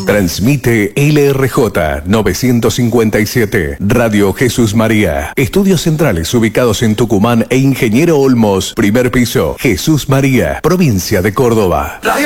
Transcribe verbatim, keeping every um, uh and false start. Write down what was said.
Transmite L R J novecientos cincuenta y siete, Radio Jesús María. Estudios centrales ubicados en Tucumán e Ingeniero Olmos, primer piso. Jesús María, provincia de Córdoba. Radio